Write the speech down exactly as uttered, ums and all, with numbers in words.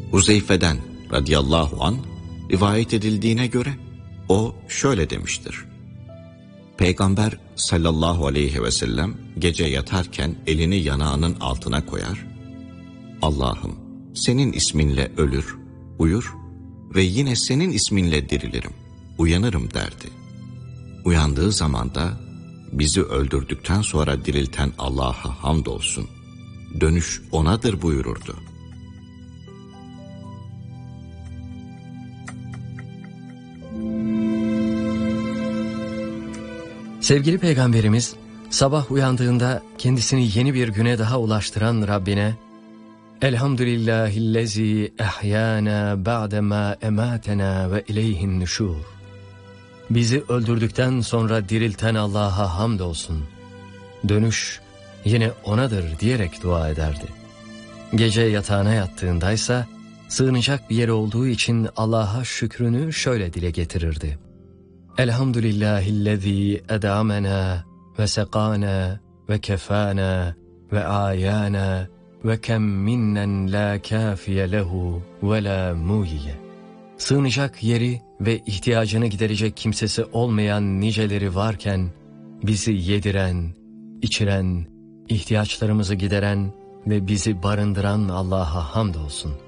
Huzeyfe'den radıyallahu an rivayet edildiğine göre o şöyle demiştir. Peygamber sallallahu aleyhi ve sellem gece yatarken elini yanağının altına koyar. Allah'ım senin isminle ölür, uyur ve yine senin isminle dirilirim, uyanırım derdi. Uyandığı zaman da bizi öldürdükten sonra dirilten Allah'a hamdolsun, dönüş O'nadır buyururdu. Sevgili Peygamberimiz sabah uyandığında kendisini yeni bir güne daha ulaştıran Rabbine Elhamdülillahillezî ehyâna ba'demâ emâtenâ ve ileyhin nüşûr. Bizi öldürdükten sonra dirilten Allah'a hamdolsun. Dönüş yine O'nadır diyerek dua ederdi. Gece yatağına yattığındaysa sığınacak bir yer olduğu için Allah'a şükrünü şöyle dile getirirdi. Elhamdülillahillezî edâmenâ ve sekâna ve kefâna ve âyâna ve kem minnen la kâfiye lehu ve la muyiye. Sığınacak yeri ve ihtiyacını giderecek kimsesi olmayan niceleri varken bizi yediren, içiren, ihtiyaçlarımızı gideren ve bizi barındıran Allah'a hamdolsun.